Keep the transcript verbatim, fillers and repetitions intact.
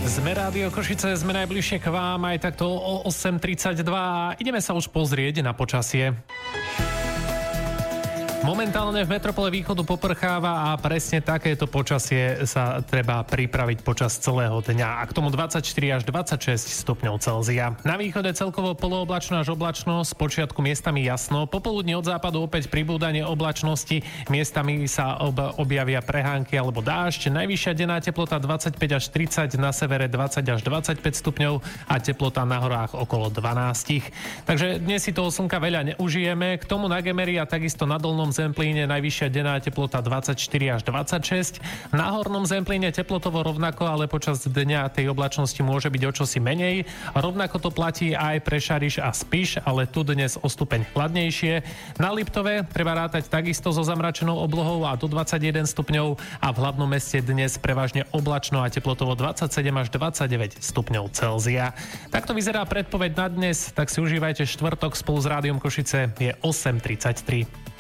Sme Rádio Košice, sme najbližšie k vám aj takto o osem tridsaťdva. Ideme sa už pozrieť na počasie. Momentálne v metropole východu poprcháva a presne takéto počasie sa treba pripraviť počas celého dňa. A k tomu dvadsaťštyri až dvadsaťšesť stupňov Celzia. Na východe celkovo polooblačno až oblačno, z počiatku miestami jasno. Popoludní od západu opäť pribúdanie oblačnosti, miestami sa ob- objavia prehánky alebo dážď. Najvyššia denná teplota dvadsaťpäť až tridsať, na severe dvadsať až dvadsaťpäť stupňov a teplota na horách okolo dvanásť. Takže dnes si toho slnka veľa neužijeme. K tomu na Gemeri a takisto na Dolnom Zemplíne najvyššia denná teplota dvadsaťštyri až dvadsaťšesť. Na Hornom Zemplíne teplotovo rovnako, ale počas dňa tej oblačnosti môže byť o čosi menej. Rovnako to platí aj pre Šariš a Spiš, ale tu dnes o stupeň chladnejšie. Na Liptove treba rátať takisto so zamračenou oblohou a do dvadsaťjeden stupňov a v hlavnom meste dnes prevažne oblačno a teplotovo dvadsaťsedem až dvadsaťdeväť stupňov Celzia. Takto vyzerá predpoveď na dnes, tak si užívajte štvrtok spolu s Rádiom Košice. Je osem tridsaťtri.